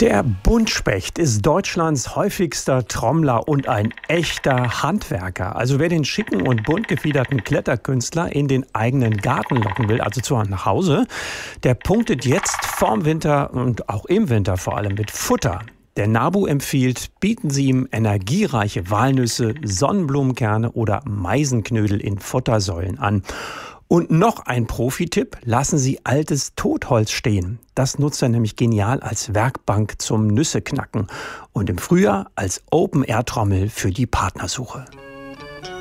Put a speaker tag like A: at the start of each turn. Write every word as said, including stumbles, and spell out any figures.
A: Der Buntspecht ist Deutschlands häufigster Trommler und ein echter Handwerker. Also wer den schicken und bunt gefiederten Kletterkünstler in den eigenen Garten locken will, also zu nach Hause, der punktet jetzt vorm Winter und auch im Winter vor allem mit Futter. Der NABU empfiehlt, bieten Sie ihm energiereiche Walnüsse, Sonnenblumenkerne oder Meisenknödel in Futtersäulen an. Und noch ein Profi-Tipp, lassen Sie altes Totholz stehen. Das nutzt er nämlich genial als Werkbank zum Nüsseknacken und im Frühjahr als Open-Air-Trommel für die Partnersuche.